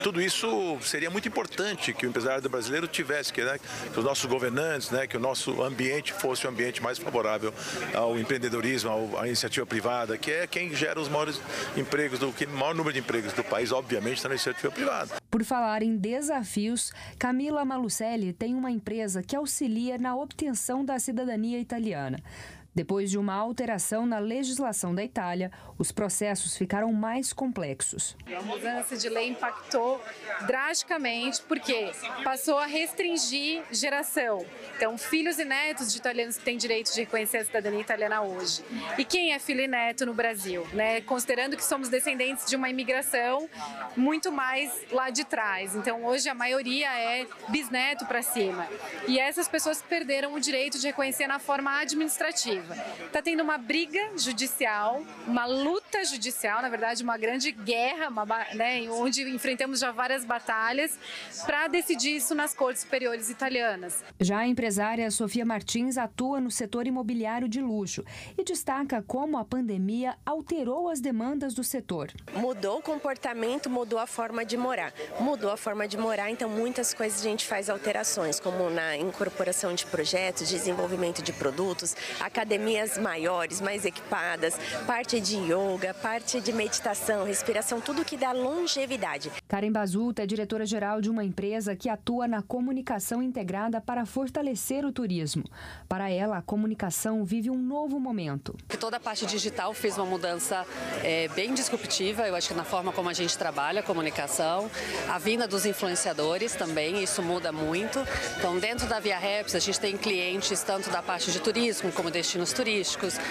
Tudo isso seria muito importante que o empresário brasileiro tivesse, que os nossos governantes, que o nosso ambiente fosse um ambiente mais favorável ao empreendedorismo, à iniciativa privada, que é quem gera os maiores empregos, o maior número de empregos do país, obviamente, está na iniciativa privada. Por falar em desafios, Camila Malucelli tem uma empresa que auxilia na obtenção da cidadania italiana. Depois de uma alteração na legislação da Itália, os processos ficaram mais complexos. A mudança de lei impactou drasticamente porque passou a restringir geração. Então, filhos e netos de italianos têm direito de reconhecer a cidadania italiana hoje. E quem é filho e neto no Brasil? Considerando que somos descendentes de uma imigração muito mais lá de trás. Então, hoje a maioria é bisneto para cima. E essas pessoas perderam o direito de reconhecer na forma administrativa. Está tendo uma briga judicial, uma luta judicial, na verdade, uma grande guerra, onde enfrentamos já várias batalhas para decidir isso nas cortes superiores italianas. Já a empresária Sofia Martins atua no setor imobiliário de luxo e destaca como a pandemia alterou as demandas do setor. Mudou o comportamento, mudou a forma de morar. Mudou a forma de morar, então muitas coisas a gente faz alterações, como na incorporação de projetos, desenvolvimento de produtos, academias maiores, mais equipadas, parte de yoga, parte de meditação, respiração, tudo que dá longevidade. Karen Basulta é diretora-geral de uma empresa que atua na comunicação integrada para fortalecer o turismo. Para ela, a comunicação vive um novo momento. Toda a parte digital fez uma mudança bem disruptiva, eu acho que na forma como a gente trabalha a comunicação, a vinda dos influenciadores também, isso muda muito. Então, dentro da Via Reps, a gente tem clientes tanto da parte de turismo como destinos turísticos,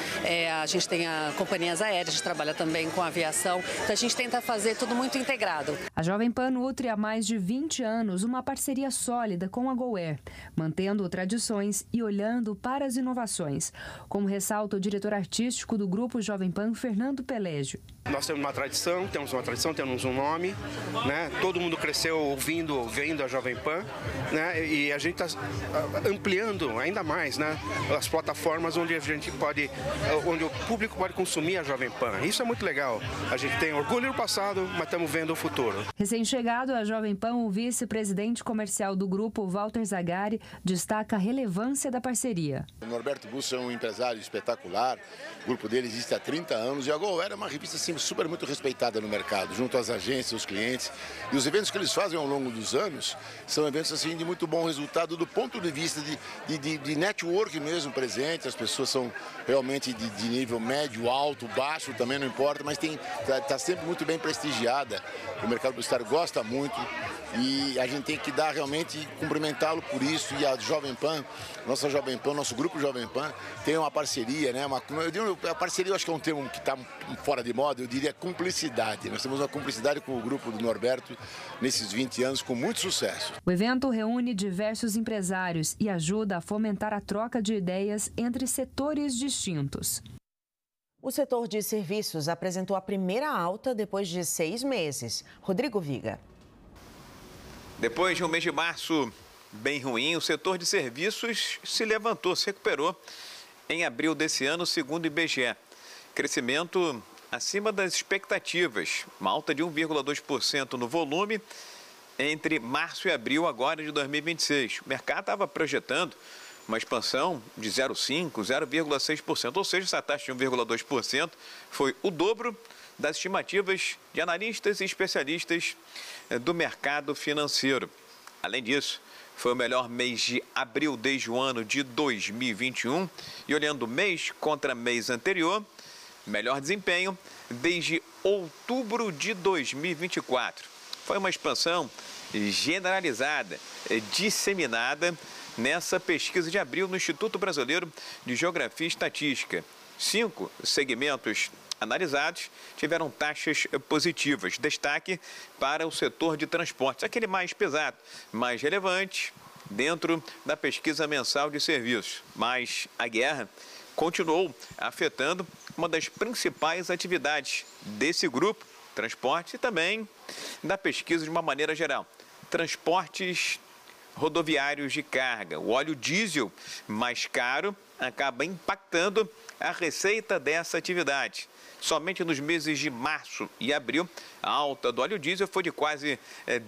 a gente tem companhias aéreas, a gente trabalha também com aviação, então a gente tenta fazer tudo muito integrado. A Jovem Pan nutre há mais de 20 anos uma parceria sólida com a GoAir, mantendo tradições e olhando para as inovações, como ressalta o diretor artístico do Grupo Jovem Pan, Fernando Pelégio. Nós temos uma tradição, temos um nome, todo mundo cresceu vendo a Jovem Pan, e a gente está ampliando ainda mais, as plataformas onde onde o público pode consumir a Jovem Pan. Isso é muito legal. A gente tem orgulho do passado, mas estamos vendo o futuro. Recém-chegado à Jovem Pan, o vice-presidente comercial do grupo, Walter Zagari, destaca a relevância da parceria. O Norberto Busso é um empresário espetacular, o grupo dele existe há 30 anos e a GoAir é uma revista assim, super muito respeitada no mercado, junto às agências, os clientes. E os eventos que eles fazem ao longo dos anos são eventos assim, de muito bom resultado do ponto de vista de network mesmo presente. As pessoas são realmente de nível médio, alto, baixo, também não importa, mas está sempre muito bem prestigiada. O mercado publicitário gosta muito e a gente tem que dar realmente, cumprimentá-lo por isso. E a Jovem Pan, nosso grupo Jovem Pan, tem uma parceria, a parceria eu acho que é um termo que está fora de moda, eu diria cumplicidade. Nós temos uma cumplicidade com o grupo do Norberto nesses 20 anos com muito sucesso. O evento reúne diversos empresários e ajuda a fomentar a troca de ideias entre setores distintos. O setor de serviços apresentou a primeira alta depois de 6 meses. Rodrigo Viga. Depois de um mês de março bem ruim, o setor de serviços se levantou, se recuperou em abril desse ano, segundo o IBGE. Crescimento acima das expectativas, uma alta de 1,2% no volume entre março e abril agora de 2026. O mercado estava projetando uma expansão de 0,5%, 0,6%, ou seja, essa taxa de 1,2% foi o dobro das estimativas de analistas e especialistas do mercado financeiro. Além disso, foi o melhor mês de abril desde o ano de 2021 e olhando mês contra mês anterior, melhor desempenho desde outubro de 2024. Foi uma expansão generalizada, disseminada nessa pesquisa de abril no Instituto Brasileiro de Geografia e Estatística. 5 segmentos analisados tiveram taxas positivas. Destaque para o setor de transportes, aquele mais pesado, mais relevante dentro da pesquisa mensal de serviços. Mas a guerra continuou afetando uma das principais atividades desse grupo, transporte, e também da pesquisa de uma maneira geral. Transportes rodoviários de carga. O óleo diesel mais caro acaba impactando a receita dessa atividade. Somente nos meses de março e abril, a alta do óleo diesel foi de quase